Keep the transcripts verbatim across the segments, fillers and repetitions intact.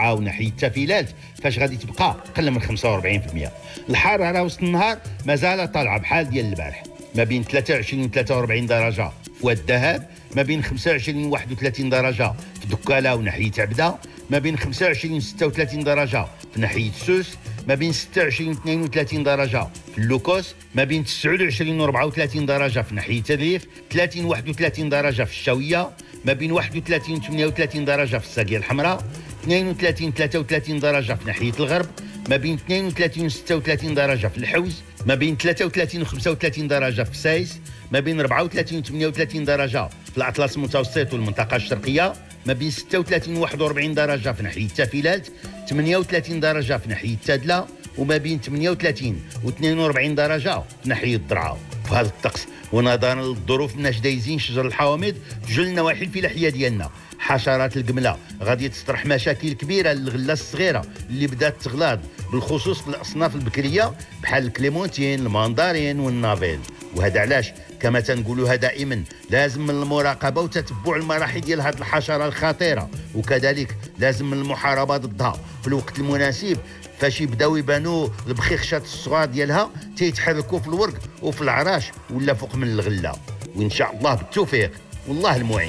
الضرعه وناحيه التافيلات فاش غادي تبقى قل من خمسة وأربعين بالمئة. الحراره وسط النهار مازال طالعه بحال ديال البارح، ما بين ثلاثة وعشرين و ثلاثة وأربعين درجه في واد الذهب، ما بين خمسة وعشرين و واحد وثلاثين درجه في دكاله وناحيه عبده، ما بين خمسة وعشرين و ستة وثلاثين درجه في ناحيه سوس، ما بين ستة وعشرين و اثنين وثلاثين درجه في اللوكوس، ما بين تسعة وعشرين و أربعة وثلاثين درجه في ناحيه تدريف، ثلاثين و واحد وثلاثين درجه في الشاويه، ما بين واحد وثلاثين و ثمانية وثلاثين درجه في الساقيه الحمراء، اثنين وثلاثين و ثلاثة وثلاثين درجه في ناحيه الغرب، ما بين اثنين وثلاثين و ستة وثلاثين درجه في الحوز، ما بين ثلاثة وثلاثين و خمسة وثلاثين درجه في سايس، ما بين أربعة وثلاثين و ثمانية وثلاثين درجه في الاطلس المتوسط والمنطقه الشرقيه، ما بين ستة وثلاثين و واحد وأربعين درجه في ناحيه التافيلات، ثمانية وثلاثين درجه في ناحيه التادله، وما بين ثمانية وثلاثين و اثنين وأربعين درجه في ناحيه الضرعه. في هذا الطقس ونظرا للظروف الناش دايزين شجر الحوامض جل النواحي الفلاحيه ديالنا، حشرات القمله غادي تطرح مشاكل كبيره للغله الصغيره اللي بدات تغلاض، بالخصوص في الاصناف البكريه بحال الكليمونتين الماندارين والنافيل. وهذا علاش كما تنقولوها دائما لازم من المراقبه وتتبع المراحل ديال هذه الحشره الخطيره، وكذلك لازم من المحاربه ضدها في الوقت المناسب فاش يبداو يبانوا البخيخشات الصغار ديالها تيتحركوا في الورق وفي العراش ولا فوق من الغله. وان شاء الله بالتوفيق والله المعين.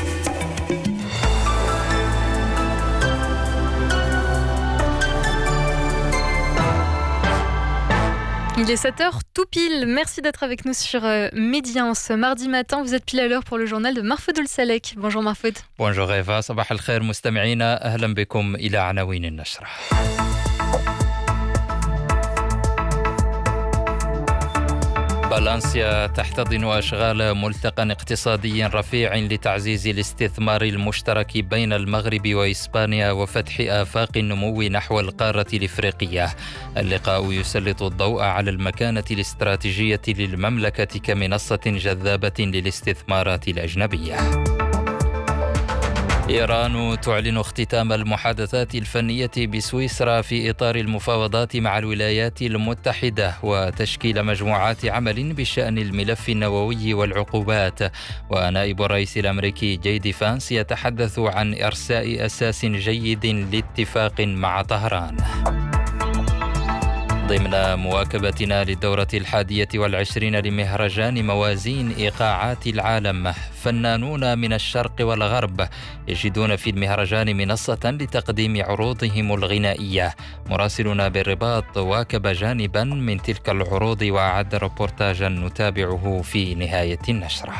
Il est sept heures tout pile. Merci d'être avec nous sur euh, Médian ce mardi matin. Vous êtes pile à l'heure pour le journal de Marfoud Salek. Bonjour Marfoud. Bonjour Eva. صباح الخير مستمعينا. أهلا بكم إلى عناوين النشرة. فالنسيا تحتضن أشغال ملتقى اقتصادي رفيع لتعزيز الاستثمار المشترك بين المغرب وإسبانيا وفتح آفاق النمو نحو القارة الإفريقية. اللقاء يسلط الضوء على المكانة الاستراتيجية للمملكة كمنصة جذابة للاستثمارات الأجنبية. إيران تعلن اختتام المحادثات الفنية بسويسرا في إطار المفاوضات مع الولايات المتحدة وتشكيل مجموعات عمل بشأن الملف النووي والعقوبات. ونائب الرئيس الأمريكي جي دي فانس يتحدث عن إرساء أساس جيد لاتفاق مع طهران. ضمن مواكبتنا للدورة الحادية والعشرين لمهرجان موازين إيقاعات العالم، فنانون من الشرق والغرب يجدون في المهرجان منصة لتقديم عروضهم الغنائية. مراسلنا بالرباط واكب جانبا من تلك العروض وأعد ريبورتاجا نتابعه في نهاية النشرة.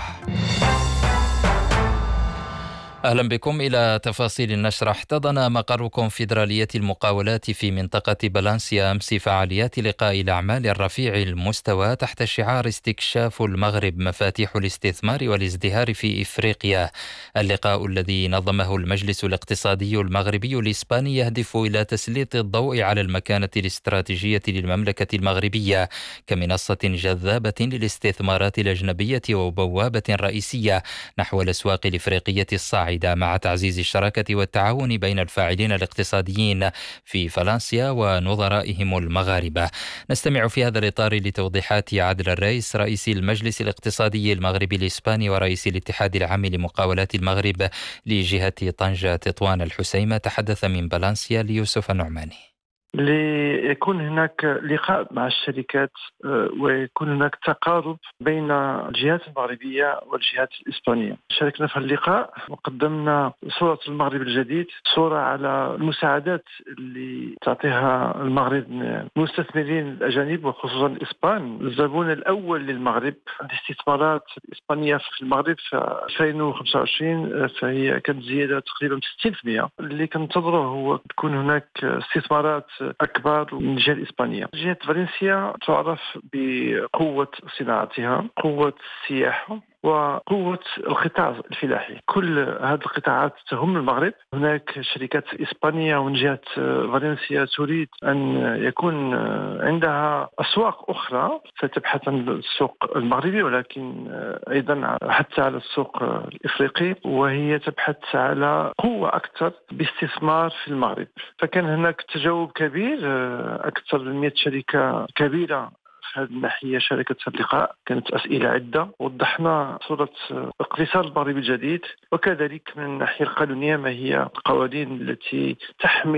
أهلا بكم إلى تفاصيل النشرة. احتضن مقر كونفدرالية المقاولات في منطقة بلانسيا أمس فعاليات لقاء الأعمال الرفيع المستوى تحت شعار استكشاف المغرب مفاتيح الاستثمار والازدهار في إفريقيا. اللقاء الذي نظمه المجلس الاقتصادي المغربي الإسباني يهدف إلى تسليط الضوء على المكانة الاستراتيجية للمملكة المغربية كمنصة جذابة للاستثمارات الأجنبية وبوابة رئيسية نحو الأسواق الإفريقية الصاعدة، مع تعزيز الشراكة والتعاون بين الفاعلين الاقتصاديين في فالنسيا ونظرائهم المغاربة. نستمع في هذا الإطار لتوضيحات عادل الرئيس رئيس المجلس الاقتصادي المغربي الإسباني ورئيس الاتحاد العام لمقاولات المغرب لجهة طنجة تطوان الحسيمة. تحدث من فالنسيا ليوسف النعماني. ليكون هناك لقاء مع الشركات ويكون هناك تقارب بين الجهات المغربية والجهات الإسبانية. شاركنا في اللقاء وقدمنا صورة المغرب الجديد، صورة على المساعدات اللي تعطيها المغرب المستثمرين الأجانب وخصوصا الإسبان. الزبون الأول للمغرب الاستثمارات الإسبانية في المغرب في ألفين وخمسة وعشرين فهي كانت زيادة تقريبا ستين بالمئة. اللي كنتظره هو تكون هناك استثمارات أكبر من الجهة الإسبانية. جهة فالنسيا تعرف بقوة صناعتها، قوة السياحة وقوة القطاع الفلاحي. كل هذه القطاعات تهم المغرب. هناك شركات إسبانية ومن جهة فالنسيا تريد أن يكون عندها أسواق أخرى ستبحث عن السوق المغربي ولكن أيضا حتى على السوق الإفريقي، وهي تبحث على قوة أكثر باستثمار في المغرب. فكان هناك تجاوب كبير، أكثر من مئة شركة كبيرة في هذه الناحية شاركت في اللقاء. كانت أسئلة عدة، وضحنا صورة اقتصاد المغرب الجديد وكذلك من الناحية القانونية ما هي القوانين التي تحمي